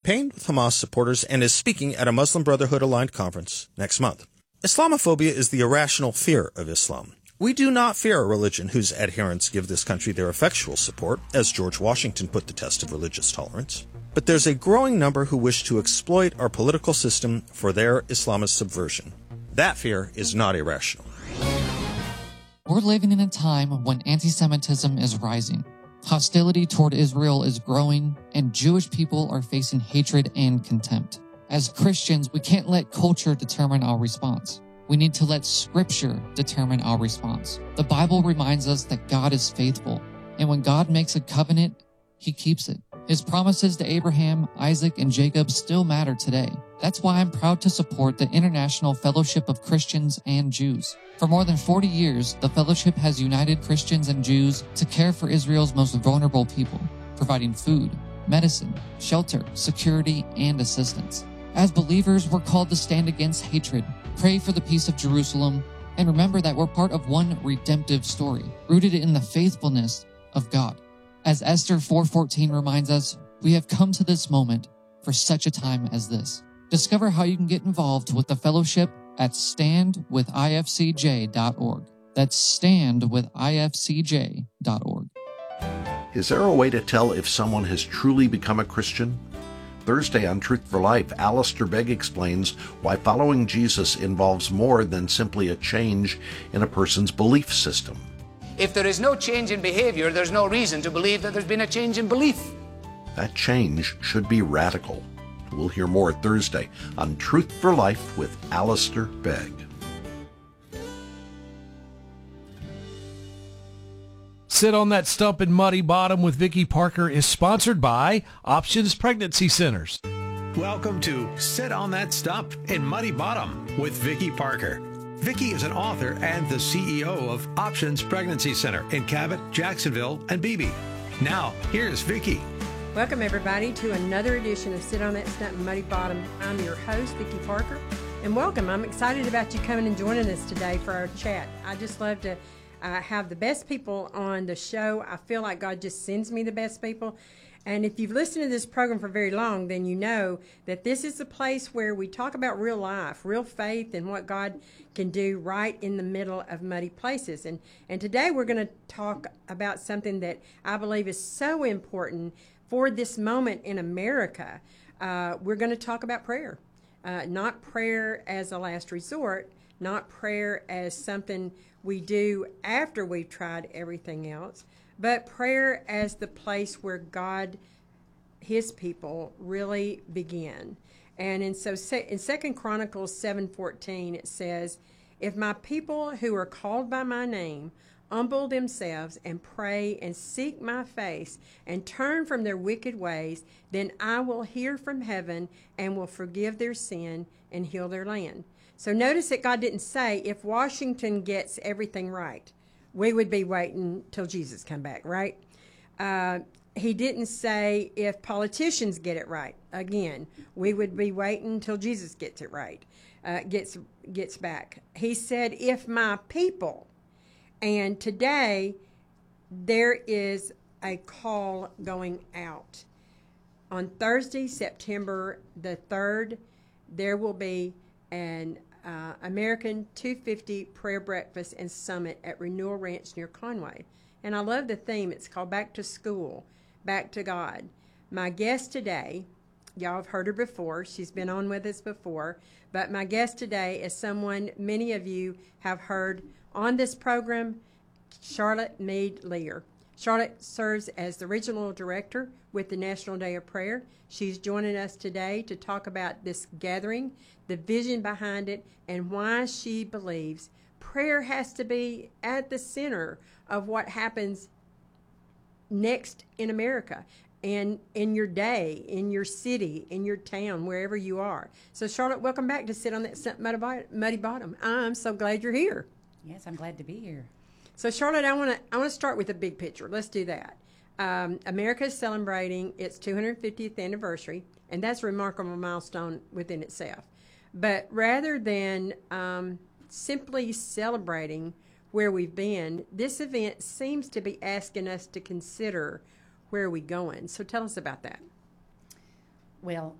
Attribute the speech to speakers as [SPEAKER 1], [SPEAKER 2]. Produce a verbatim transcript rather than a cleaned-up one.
[SPEAKER 1] campaigned with Hamas supporters and is speaking at a Muslim Brotherhood-aligned conference next month. Islamophobia is the irrational fear of Islam. We do not fear a religion whose adherents give this country their effectual support, as George Washington put the test of religious tolerance. But there's a growing number who wish to exploit our political system for their Islamist subversion. That fear is not irrational.
[SPEAKER 2] We're living in a time when anti-Semitism is rising. Hostility toward Israel is growing, and Jewish people are facing hatred and contempt. As Christians, we can't let culture determine our response. We need to let Scripture determine our response. The Bible reminds us that God is faithful, and when God makes a covenant, He keeps it. His promises to Abraham, Isaac, and Jacob still matter today. That's why I'm proud to support the International Fellowship of Christians and Jews. For more than forty years, the fellowship has united Christians and Jews to care for Israel's most vulnerable people, providing food, medicine, shelter, security, and assistance. As believers, we're called to stand against hatred, pray for the peace of Jerusalem, and remember that we're part of one redemptive story, rooted in the faithfulness of God. As Esther four fourteen reminds us, we have come to this moment for such a time as this. Discover how you can get involved with the fellowship at stand with I F C J dot org. That's stand with I F C J dot org.
[SPEAKER 3] Is there a way to tell if someone has truly become a Christian? Thursday on Truth for Life, Alistair Begg explains why following Jesus involves more than simply a change in a person's belief system.
[SPEAKER 4] If there is no change in behavior, there's no reason to believe that there's been a change in belief.
[SPEAKER 3] That change should be radical. We'll hear more Thursday on Truth for Life with Alistair Begg.
[SPEAKER 5] Sit on That Stump in Muddy Bottom with Vicki Parker is sponsored by Options Pregnancy Centers.
[SPEAKER 6] Welcome to Sit on That Stump in Muddy Bottom with Vicki Parker. Vicki is an author and the C E O of Options Pregnancy Center in Cabot, Jacksonville, and Beebe. Now, here's Vicki.
[SPEAKER 7] Welcome, everybody, to another edition of Sit on That Stump in Muddy Bottom. I'm your host, Vicki Parker, and welcome. I'm excited about you coming and joining us today for our chat. I just love to uh, have the best people on the show. I feel like God just sends me the best people. And if you've listened to this program for very long, then you know that this is a place where we talk about real life, real faith, and what God can do right in the middle of muddy places. And, and today we're going to talk about something that I believe is so important for this moment in America. Uh, we're going to talk about prayer. Uh, not prayer as a last resort, not prayer as something we do after we've tried everything else, but prayer as the place where God, His people, really begin. And in so in Second Chronicles seven fourteen, it says, "If my people who are called by my name humble themselves and pray and seek my face and turn from their wicked ways, then I will hear from heaven and will forgive their sin and heal their land." So notice that God didn't say if Washington gets everything right, we would be waiting till Jesus come back, right? Uh, he didn't say if politicians get it right. Again, we would be waiting till Jesus gets it right, uh, gets gets back. He said if my people. And today, there is a call going out. On Thursday, September the third, there will be an uh, American two fifty Prayer Breakfast and Summit at Renewal Ranch near Conway. And I love the theme. It's called Back to School, Back to God. My guest today, y'all have heard her before. She's been on with us before. But my guest today is someone many of you have heard on this program, Charlotte Meade Lear. Charlotte serves as the regional director with the National Day of Prayer. She's joining us today to talk about this gathering, the vision behind it, and why she believes prayer has to be at the center of what happens next in America and in your day, in your city, in your town, wherever you are. So, Charlotte, welcome back to Sit on That Muddy Bottom. I'm so glad you're here.
[SPEAKER 8] Yes, I'm glad to be here.
[SPEAKER 7] So, Charlotte, I want to I want to start with the big picture. Let's do that. Um, America is celebrating its two hundred fiftieth anniversary, and that's a remarkable milestone within itself. But rather than um, simply celebrating where we've been, this event seems to be asking us to consider where are we going. So tell us about that.
[SPEAKER 8] Well,